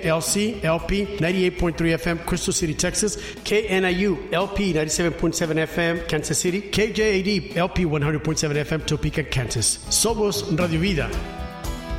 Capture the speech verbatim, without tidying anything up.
L C L P ninety-eight point three F M, Crystal City, Texas. K N I U L P ninety-seven point seven F M, Kansas City. K J A D L P one hundred point seven F M, Topeka, Kansas. Somos Radio Vida.